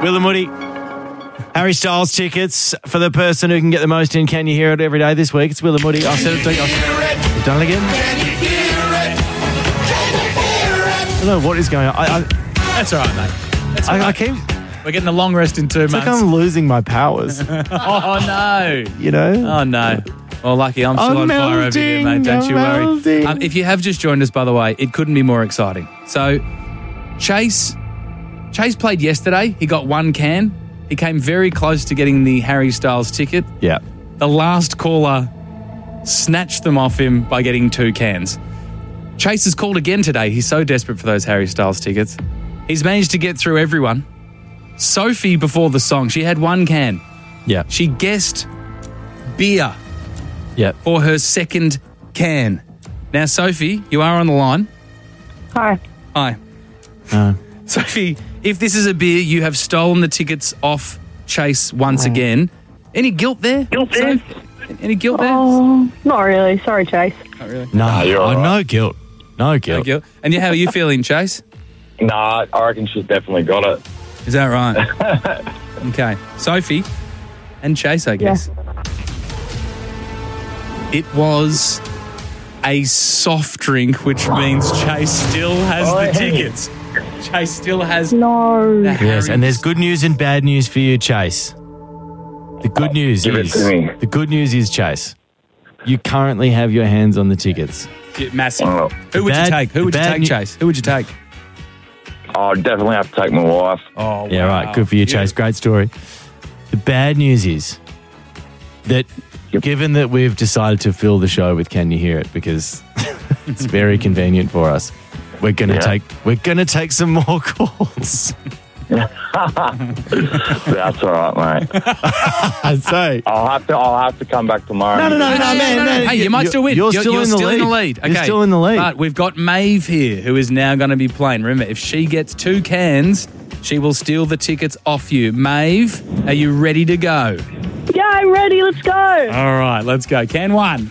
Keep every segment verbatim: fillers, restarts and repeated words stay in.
Will and Woody. Harry Styles tickets for the person who can get the most in Can You Hear It every day this week. It's Will and Woody. I'll set it. I'll, you've done it again? Can you hear it? Can you hear it? I don't know what is going on. I, I, That's all right, mate. That's all I, right. I keep... We're getting a long rest in two It's months. like I'm losing my powers. Oh, no. You know? Oh, no. Well, lucky I'm still I'm on fire over here, mate. Don't I'm you worry. melting. Um, if you have just joined us, by the way, it couldn't be more exciting. So, Chase, Chase played yesterday. He got one can. He came very close to getting the Harry Styles ticket. Yeah. The last caller snatched them off him by getting two cans. Chase has called again today. He's so desperate for those Harry Styles tickets. He's managed to get through everyone. Sophie, before the song, she had one can. Yeah. She guessed beer Yeah. for her second can. Now, Sophie, you are on the line. Hi. Hi. Uh, Sophie, if this is a beer, you have stolen the tickets off Chase once again. Any guilt there? Guilt there? Soph? Any guilt there? Oh, not really. Sorry, Chase. Not really. no, you're oh, all right. no guilt. No guilt. No guilt. And how are you feeling, Chase? Nah, I reckon she's definitely got it. Is that right? Okay. Sophie and Chase, I guess. It was a soft drink, which means Chase still has Oh, the hey. tickets. Chase still has No. the Yes, Harry- and there's good news and bad news for you, Chase. The good news give it is to me. the good news is, Chase, you currently have your hands on the tickets. Yeah, massive. Oh. Who would Bad- you take? Who would you bad take, new- Chase? Who would you take? I'll definitely have to take my wife. Oh, Yeah, wow. right. Good for you, Chase. Great story. The bad news is that given that we've decided to fill the show with Can You Hear It because it's very convenient for us, we're gonna Yeah. take we're gonna take some more calls. That's all right, mate. I'd say. I'll have to. I'll have to come back tomorrow. No, no, no, No, no, man, no, no. man, Hey, you you- might you're- still win. you're still in the still lead. in the lead. Okay. You're still in the lead. But we've got Maeve here, who is now going to be playing. Remember, if she gets two cans, she will steal the tickets off you. Maeve, are you ready to go? Yeah, I'm ready. Let's go. All right, let's go. Can one.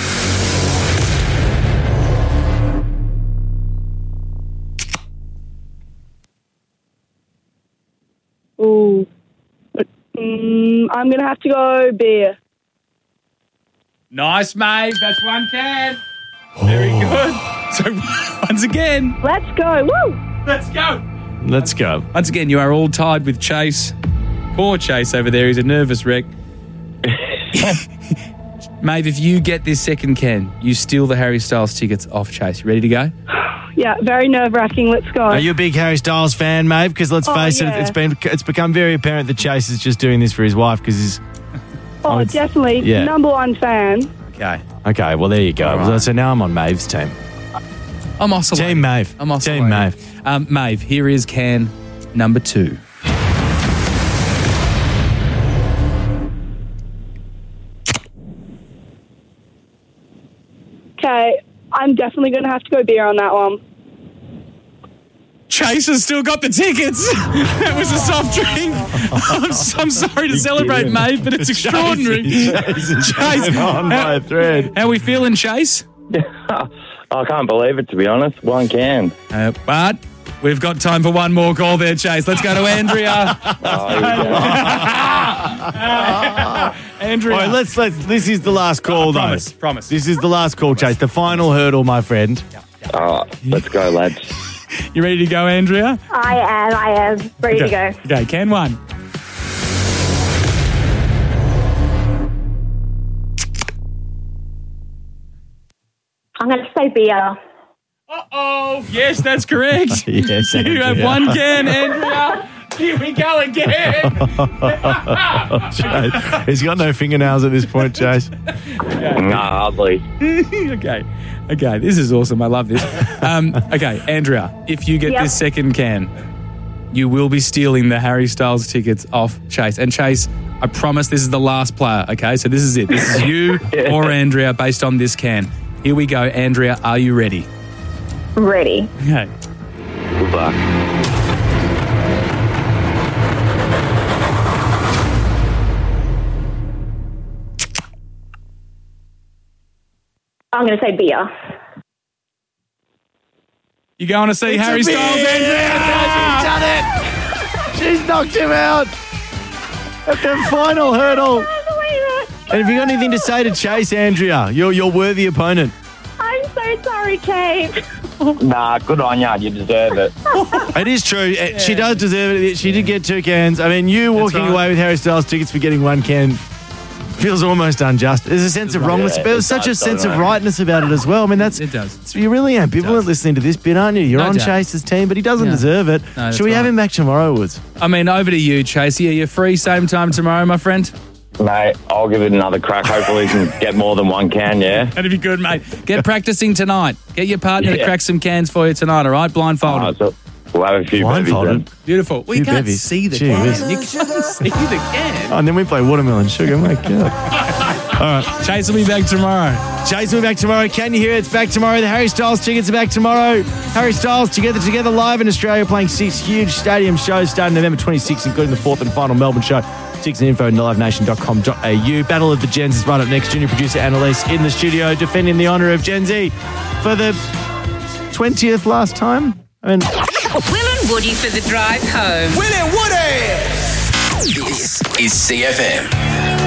Ooh. Mm, I'm going to have to go beer. Nice, Maeve. That's one can. Very good. So once again, Let's go. Woo! let's go. Let's go. Once again, you are all tied with Chase. Poor Chase over there. He's a nervous wreck. Maeve, if you get this second can, you steal the Harry Styles tickets off Chase. You ready to go? Yeah, very nerve-wracking. Let's go. Are you a big Harry Styles fan, Maeve? Because let's Oh, face yeah. it, it's been it's become very apparent that Chase is just doing this for his wife because he's oh, it's- definitely. yeah. Number one fan. Okay. okay. Well, there you go. All right. So now I'm on Maeve's team. I'm oscillating. Team Maeve. I'm oscillating. Team Maeve. Um, Maeve, here is can number two. Okay, I'm definitely going to have to go beer on that one. Chase has still got the tickets. That was a soft drink. I'm, so- I'm sorry to celebrate, Maeve, but it's extraordinary. Chase, on by a thread. how are we feeling, Chase? I can't believe it, to be honest. One can. Uh, but we've got time for one more call there, Chase. Let's go to Andrea. Oh, here we go. Andrea. All right, let's let's. This is the last call, though. promise, promise. This is the last call, Chase. The final hurdle, my friend. All right, let's go, lads. You ready to go, Andrea? I am. I am. Ready to go. Okay, can one. I'm going to say beer. Uh-oh. Yes, that's correct. Yes, You have Andrea. one can, Andrea. Here we go again. Chase. He's got no fingernails at this point, Chase. Nah, ugly. okay. Okay, this is awesome. I love this. Um, okay, Andrea, if you get Yep. this second can, you will be stealing the Harry Styles tickets off Chase. And Chase, I promise this is the last player, okay? So this is it. This is you or Andrea based on this can. Here we go. Andrea, are you ready? Ready. Okay. Good luck. I'm going to say beer. You going to see Harry a Styles, beer. Andrea? She's done it. She's knocked knocked him out at the final hurdle. And if you got anything to say to Chase, Andrea, you're your worthy opponent. I'm so sorry, Kate. Nah, good on ya. You deserve it. It is true. Uh, She does deserve it. She did get two cans. I mean, you That's walking right. away with Harry Styles tickets for getting one can feels almost unjust. There's a sense of wrongness, Yeah, but there's it such a does, sense of doesn't it? rightness about it as well. I mean, that's It does. it's- you're really ambivalent does. listening to this bit, aren't you? You're No on doubt. Chase's team, but he doesn't Yeah. deserve it. No, that's Should we have right. him back tomorrow, Woods? I mean, over to you, Chasey. Are you free same time tomorrow, my friend? Mate, I'll give it another crack. Hopefully, you can get more than one can, yeah? That'd be good, mate. Get practicing tonight. Get your partner to Yeah. crack some cans for you tonight, all right? Blindfolded. Alright, so we'll have a few Blindfolded. babies Beautiful. Well, you Few can't bevies. see the Gee can. whiz. You can't see the can. Oh, and then we play watermelon sugar. My God. Chase will be back tomorrow. Chase will be back tomorrow. Can you hear it? It's back tomorrow. The Harry Styles tickets are back tomorrow. Harry Styles Together Together live in Australia, playing six huge stadium shows starting November twenty-sixth, including the fourth and final Melbourne show. Tickets and info at live nation dot com dot a u. Battle of the Gens is right up next. Junior producer Annalise in the studio defending the honour of Gen Z for the twentieth last time. I mean, Will and Woody for the drive home. Will and Woody. This is C F M.